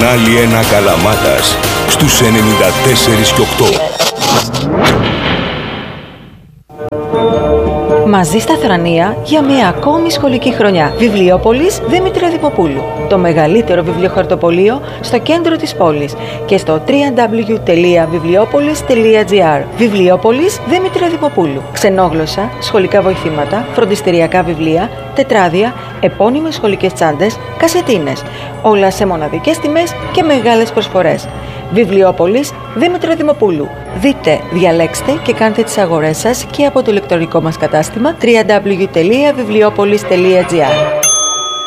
άλλη ένα Καλαμάτας στους 94 και 8. Μαζί στα Θρανία για μια ακόμη σχολική χρονιά. Βιβλιόπολης Δήμητρου Δημοπούλου. Το μεγαλύτερο βιβλιοχαρτοπωλείο στο κέντρο της πόλης και στο www.βιβλιόπολης.gr. Βιβλιόπολης Δήμητρου Δημοπούλου. Ξενόγλωσσα, σχολικά βοηθήματα, φροντιστεριακά βιβλία, τετράδια, επώνυμες σχολικές τσάντες, κασετίνες. Όλα σε μοναδικές τιμές και μεγάλες προσφορές. Βιβλιόπολης Δήμητρου Δημοπούλου. Δείτε, διαλέξτε και κάντε τις αγορές σας και από το ηλεκτρονικό μας κατάστημα www.βιβλιόπολης.gr.